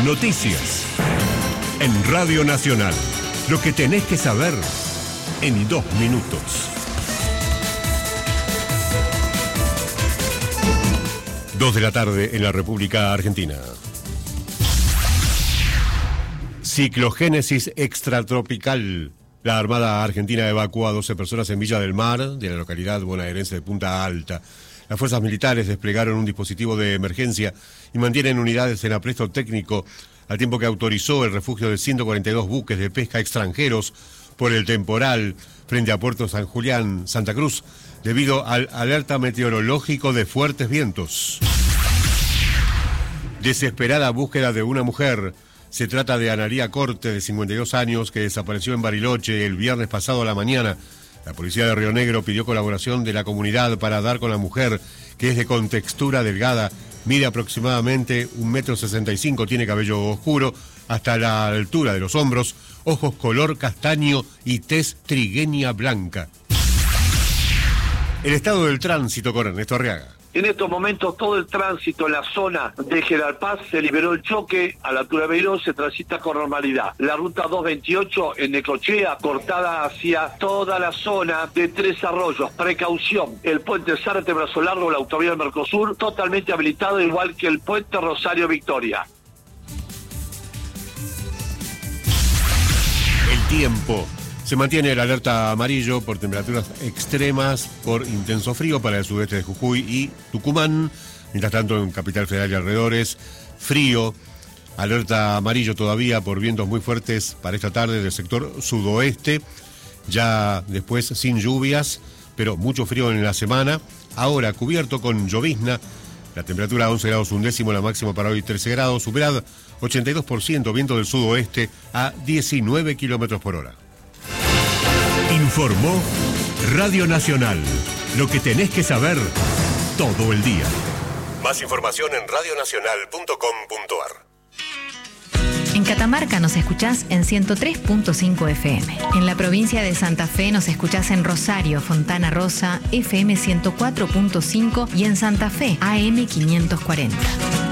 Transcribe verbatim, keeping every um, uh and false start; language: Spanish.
Noticias. En Radio Nacional. Lo que tenés que saber en dos minutos. Dos de la tarde en la República Argentina. Ciclogénesis extratropical. La Armada Argentina evacuó a doce personas en Villa del Mar, de la localidad bonaerense de Punta Alta. Las fuerzas militares desplegaron un dispositivo de emergencia y mantienen unidades en apresto técnico, al tiempo que autorizó el refugio de ciento cuarenta y dos buques de pesca extranjeros por el temporal frente a Puerto San Julián, Santa Cruz, debido al alerta meteorológico de fuertes vientos. Desesperada búsqueda de una mujer. Se trata de Analía Corte, de cincuenta y dos años, que desapareció en Bariloche el viernes pasado a la mañana. La policía de Río Negro pidió colaboración de la comunidad para dar con la mujer, que es de contextura delgada, mide aproximadamente un metro sesenta y cinco, tiene cabello oscuro hasta la altura de los hombros, ojos color castaño y tez trigueña blanca. El estado del tránsito con Ernesto Arriaga. En estos momentos todo el tránsito en la zona de General Paz se liberó el choque, a la altura de Beiró se transita con normalidad. La ruta doscientos veintiocho en Necochea, cortada hacia toda la zona de Tres Arroyos. Precaución, el puente Zárate Brazo Largo, la autovía del Mercosur, totalmente habilitado, igual que el puente Rosario Victoria. El tiempo. Se mantiene el alerta amarillo por temperaturas extremas, por intenso frío para el sudeste de Jujuy y Tucumán. Mientras tanto, en Capital Federal y alrededores, frío. Alerta amarillo todavía por vientos muy fuertes para esta tarde del sector sudoeste. Ya después sin lluvias, pero mucho frío en la semana. Ahora cubierto con llovizna. La temperatura once grados un décimo, la máxima para hoy trece grados. Humedad ochenta y dos por ciento, viento del sudoeste a diecinueve kilómetros por hora. Informó Radio Nacional. Lo que tenés que saber todo el día. Más información en radio nacional punto com punto a r. En Catamarca nos escuchás en ciento tres punto cinco F M. En la provincia de Santa Fe nos escuchás en Rosario, Fontana Rosa, F M ciento cuatro punto cinco y en Santa Fe, A M quinientos cuarenta.